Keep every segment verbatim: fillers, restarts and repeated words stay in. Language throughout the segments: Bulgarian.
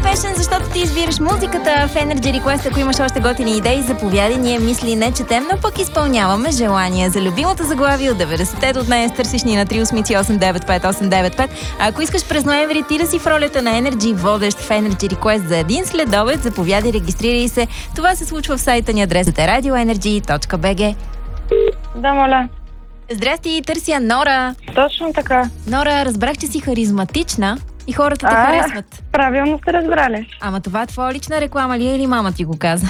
Fashion, защото ти избираш музиката в Energy Request. Ако имаш още готини идеи, заповядай. Ние мисли не четем, но пък изпълняваме желания за любимото заглавие от деветдесетте до днес. Търсиш ни на три осем осем девет пет осем девет пет. А ако искаш през ноември ти да си в ролята на Energy водещ в Energy Request за един следобед, заповядай, регистрирай се. Това се случва в сайта ни, адресът е радио енерджи точка би джи. Да, моля. Здрасти, търся Нора. Точно така. Нора, разбрах, че си харизматична и хората те А, харесват. Правилно сте разбрали. Ама това твоя лична реклама ли е или мама ти го каза?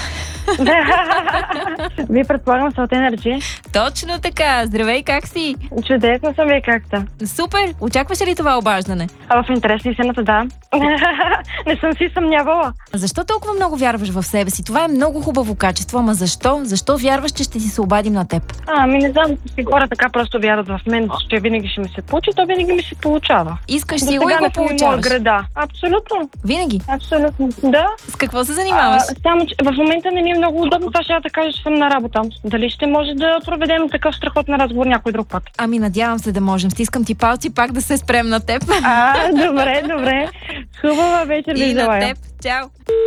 Вие предполагам са от Energy. Точно така. Здравей, как си? Чудесно съм, вие как сте? Супер. Очакваше ли това обаждане? А в интерес на истината, да. Не съм си съмнявала. Защо толкова много вярваш в себе си? Това е много хубаво качество, ама защо? Защо вярваш, че ще си се обадим на теб? А, ми не знам, си хора така просто вярват в мен, че винаги ще ми се получи, то винаги ми се получава. Искаш До си го и сега го не съм имала получаваш. греда. Абсолютно. Винаги? Абсолютно. Да. С какво се занимаваш? А, само, че в момента не ми е много удобно, това ще я да кажа, че съм на работа. Дали ще може да проведем такъв страхотен разговор някой друг път? Ами надявам се да можем. Стискам ти палци пак да се спрем на теб. А, добре, добре. Хубава вечер ви И на желая. теб. Чао.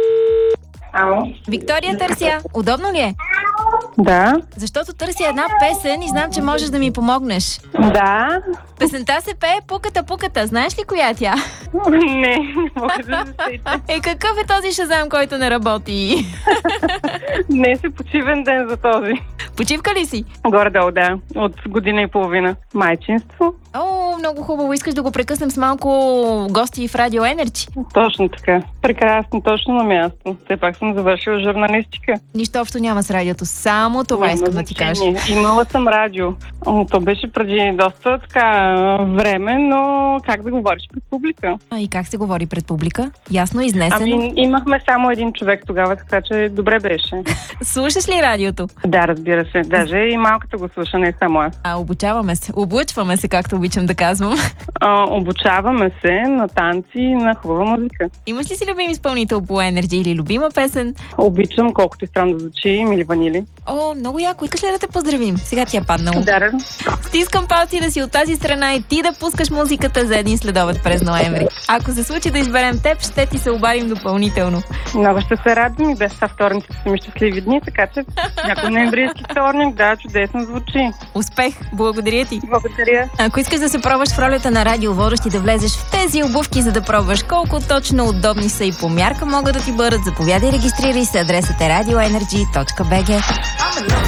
Ало. Виктория търся. Удобно ли е? Да. Защото търся една песен и знам, че можеш да ми помогнеш. Да. Песента се пее Пуката, пуката. Знаеш ли коя е тя? Не, не мога да се сетя. Е, какъв е този Шазам, който не работи? Днес е почивен ден за този. Почивка ли си? Горе-долу, да. От година и половина. Майчинство. О, много хубаво. Искаш да го прекъснем с малко гости в Радио Енерджи? Точно така. Прекрасно, точно на място. Все пак съм завършила журналистика. Нищо общо няма с радиото. Само това Няма искам да ти кажа. значение. Имала съм радио. О, то беше преди доста така време, но как да говориш пред публика? А и как се говори пред публика? Ясно, изнесено. Ами имахме само един човек тогава, така че добре беше. Слушаш ли радиото? Да, разбира се. Даже и малката го слуша, не само аз. А, обучаваме се. Облъчваме се, както обичам да казвам. А, обучаваме се на танци и на хубава музика. Имаш ли си любим изпълнител по Енерджи или любима песен? Обичам, колкото и странно да звучи, Мили Ванили. О, много яко. Искаш ли да те поздравим? Сега ти е паднало. Да, да. Стискам палци да си от тази страна и ти да пускаш музиката за един следобед през ноември. Ако се случи да изберем теб, ще ти се обадим допълнително. Много ще се радвам и без това вторниците са ми щастливи дни, така че някой ноемврийски вторник, да, чудесно звучи. Успех! Благодаря ти! Благодаря. Ако искаш да се пробваш в ролята на радиоводещ и да влезеш в тези обувки, за да пробваш колко точно удобни са и по мярка могат да ти бъдат, заповядай, регистрирай се. Адресът е радио енерджи точка би джи.